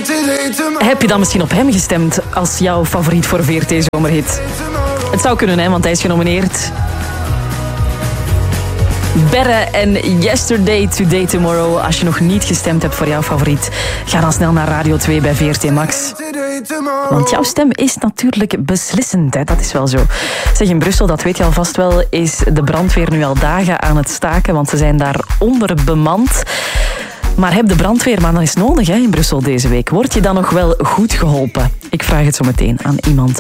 Heb je dan misschien op hem gestemd als jouw favoriet voor VRT-zomerhit? Het zou kunnen, hè, want hij is genomineerd. Berre en Yesterday, Today, Tomorrow. Als je nog niet gestemd hebt voor jouw favoriet, ga dan snel naar Radio 2 bij VRT Max. Want jouw stem is natuurlijk beslissend, hè? Dat is wel zo. Zeg, in Brussel, dat weet je alvast wel, is de brandweer nu al dagen aan het staken, want ze zijn daar onderbemand. Maar heb de brandweer maar dan eens nodig, hè, in Brussel deze week? Word je dan nog wel goed geholpen? Ik vraag het zo meteen aan iemand